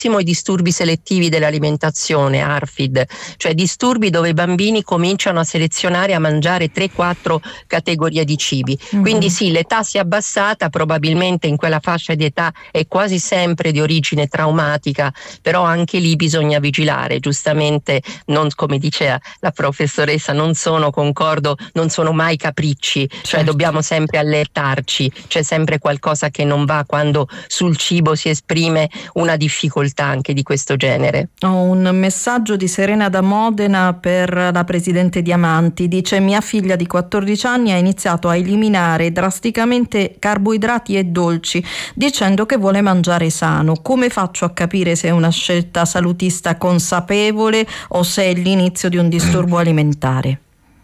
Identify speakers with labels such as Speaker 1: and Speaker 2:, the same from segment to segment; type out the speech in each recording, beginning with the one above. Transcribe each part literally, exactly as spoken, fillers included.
Speaker 1: i disturbi selettivi dell'alimentazione, A R F I D, cioè disturbi dove i bambini cominciano a selezionare, a mangiare tre quattro categorie di cibi. Mm-hmm. Quindi sì, l'età si è abbassata, probabilmente in quella fascia di età è quasi sempre di origine traumatica, però anche lì bisogna vigilare, giustamente, non, come diceva la professoressa, non sono, concordo, non sono mai capricci, certo. Cioè dobbiamo sempre allertarci, c'è sempre qualcosa che non va quando sul cibo si esprime una difficoltà anche di questo genere.
Speaker 2: Ho un messaggio di Serena da Modena per la presidente Diamanti, dice: mia figlia di quattordici anni ha iniziato a eliminare drasticamente carboidrati e dolci dicendo che vuole mangiare sano. Come faccio a capire se è una scelta salutista consapevole o se è l'inizio di un disturbo alimentare?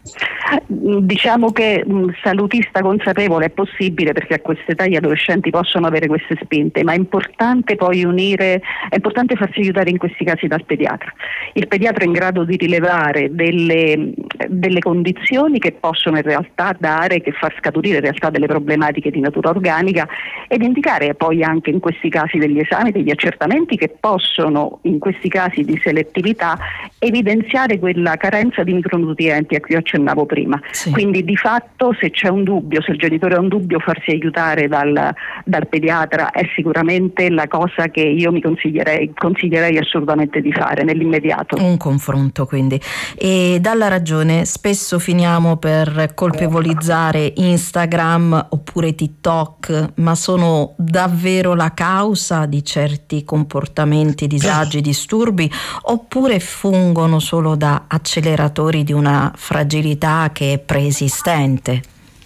Speaker 3: Diciamo che mh, salutista consapevole è possibile, perché a quest'età gli adolescenti possono avere queste spinte, ma è importante poi unire, è importante farsi aiutare in questi casi dal pediatra. Il pediatra è in grado di rilevare delle, delle condizioni che possono in realtà dare, che far scaturire in realtà delle problematiche di natura organica, ed indicare poi anche in questi casi degli esami, degli accertamenti che possono, in questi casi di selettività, evidenziare quella carenza di micronutrienti a cui accennavo prima. Sì. Quindi di fatto, se c'è un dubbio, se il genitore ha un dubbio, farsi aiutare dal, dal pediatra è sicuramente la cosa che io mi consiglierei, consiglierei assolutamente di fare nell'immediato.
Speaker 2: Un confronto, quindi. E dalla ragione spesso finiamo per colpevolizzare Instagram oppure TikTok, ma sono davvero la causa di certi comportamenti, disagi, disturbi, oppure fungono solo da acceleratori di una fragilità che è preesistente?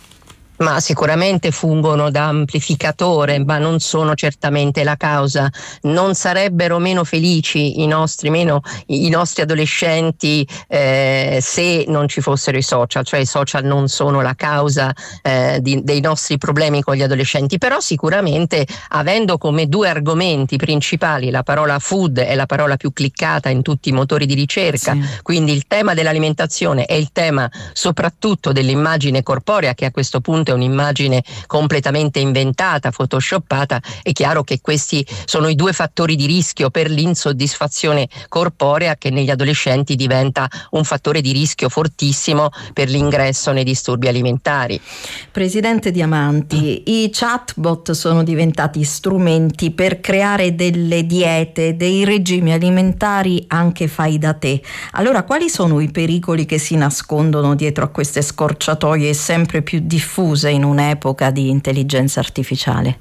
Speaker 1: Ma sicuramente fungono da amplificatore, ma non sono certamente la causa. Non sarebbero meno felici i nostri, meno, i nostri adolescenti eh, se non ci fossero i social, cioè i social non sono la causa eh, di, dei nostri problemi con gli adolescenti, però sicuramente, avendo come due argomenti principali la parola food è la parola più cliccata in tutti i motori di ricerca, sì. Quindi il tema dell'alimentazione è il tema soprattutto dell'immagine corporea, che a questo punto è un'immagine completamente inventata, photoshoppata, è chiaro che questi sono i due fattori di rischio per l'insoddisfazione corporea, che negli adolescenti diventa un fattore di rischio fortissimo per l'ingresso nei disturbi alimentari.
Speaker 2: Presidente Diamanti, i chatbot sono diventati strumenti per creare delle diete, dei regimi alimentari anche fai da te. Allora, quali sono i pericoli che si nascondono dietro a queste scorciatoie sempre più diffuse in un'epoca di intelligenza artificiale?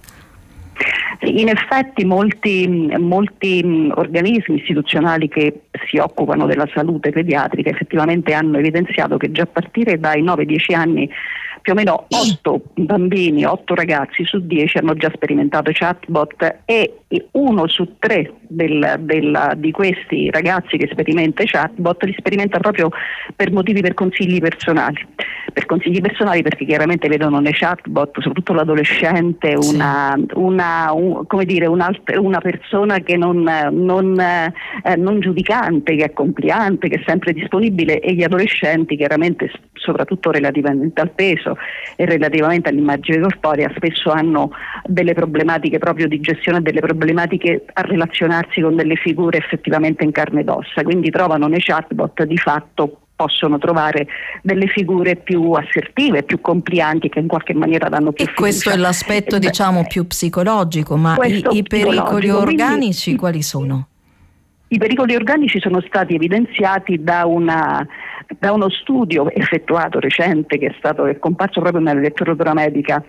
Speaker 3: In effetti molti, molti organismi istituzionali che si occupano della salute pediatrica effettivamente hanno evidenziato che già a partire dai nove dieci anni più o meno otto bambini, otto ragazzi su dieci hanno già sperimentato chatbot, e uno su tre del, del, di questi ragazzi che sperimenta i chatbot li sperimenta proprio per motivi, per consigli personali. Per consigli personali perché chiaramente vedono nei chatbot, soprattutto l'adolescente, una, sì. una un, come dire, una persona che non, non, eh, non giudicante, che è compliante, che è sempre disponibile, e gli adolescenti chiaramente, soprattutto relativamente al peso e relativamente all'immagine corporea, spesso hanno delle problematiche proprio di gestione, delle problematiche a relazionarsi con delle figure effettivamente in carne ed ossa, quindi trovano nei chatbot di fatto possono trovare delle figure più assertive, più complianti, che in qualche maniera danno più
Speaker 2: e fiducia. Questo è l'aspetto,
Speaker 3: eh,
Speaker 2: diciamo, più psicologico, ma i, i pericoli organici quindi, quali sono?
Speaker 3: I pericoli organici sono stati evidenziati da una da uno studio effettuato recente, che è stato è comparso proprio nella letteratura medica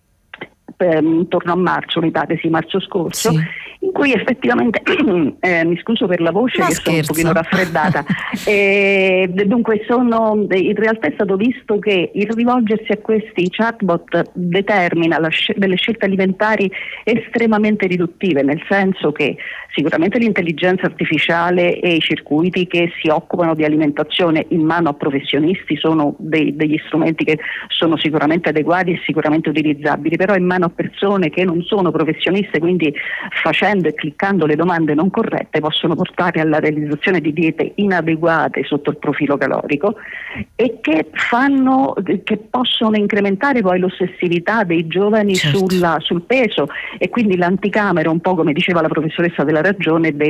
Speaker 3: per, intorno a marzo, mi pare sì, marzo scorso, sì. In cui effettivamente eh, mi scuso per la voce,
Speaker 2: Ma
Speaker 3: che
Speaker 2: scherzo.
Speaker 3: sono un pochino raffreddata. e, dunque sono in realtà è stato visto che il rivolgersi a questi chatbot determina la scel- delle scelte alimentari estremamente riduttive, nel senso che sicuramente l'intelligenza artificiale e i circuiti che si occupano di alimentazione in mano a professionisti sono dei, degli strumenti che sono sicuramente adeguati e sicuramente utilizzabili, però in mano a persone che non sono professioniste, quindi facendo e cliccando le domande non corrette, possono portare alla realizzazione di diete inadeguate sotto il profilo calorico, e che fanno che possono incrementare poi l'ossessività dei giovani, certo. sulla, sul peso, e quindi l'anticamera, un po' come diceva la professoressa della ragione,